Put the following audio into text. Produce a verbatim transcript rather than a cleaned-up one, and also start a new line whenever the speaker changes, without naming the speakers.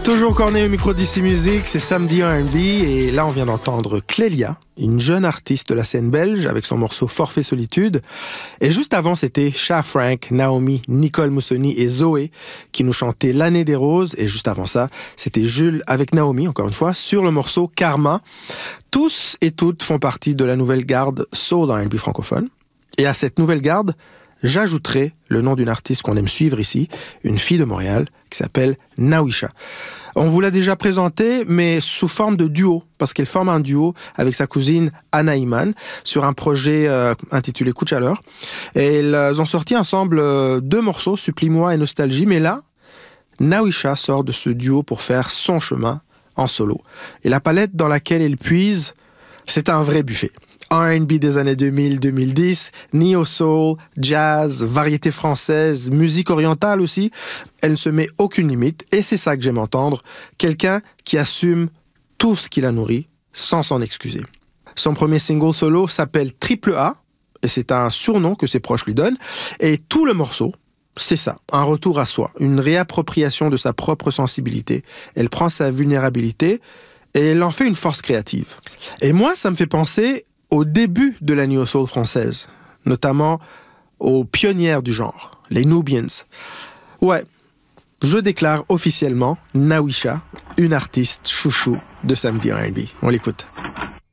Toujours corné au micro d'Ici Musique, c'est Samedi R and B et là on vient d'entendre Clélia, une jeune artiste de la scène belge avec son morceau Forfait Solitude. Et juste avant c'était Cha Frank, Naomi, Nicole Moussoni et Zoé qui nous chantaient L'année des roses. Et juste avant ça, c'était Jules avec Naomi, encore une fois, sur le morceau Karma. Tous et toutes font partie de la nouvelle garde Soul R and B francophone. Et à cette nouvelle garde, j'ajouterai le nom d'une artiste qu'on aime suivre ici, une fille de Montréal qui s'appelle Nawisha. On vous l'a déjà présentée, mais sous forme de duo, parce qu'elle forme un duo avec sa cousine Anna Iman sur un projet euh, intitulé Coup de chaleur. Et elles ont sorti ensemble euh, deux morceaux, Supplie-moi et Nostalgie, mais là, Nawisha sort de ce duo pour faire son chemin en solo. Et la palette dans laquelle elle puise, c'est un vrai buffet. R and B des années deux mille à deux mille dix, neo-soul, jazz, variété française, musique orientale aussi. Elle ne se met aucune limite et c'est ça que j'aime entendre. Quelqu'un qui assume tout ce qui la nourrit sans s'en excuser. Son premier single solo s'appelle Triple A et c'est un surnom que ses proches lui donnent. Et tout le morceau, c'est ça, un retour à soi, une réappropriation de sa propre sensibilité. Elle prend sa vulnérabilité et elle en fait une force créative. Et moi, ça me fait penser au début de la neo-soul française, notamment aux pionnières du genre, les Nubians. Ouais, je déclare officiellement Nawisha, une artiste chouchou de Samedi R and B. On l'écoute.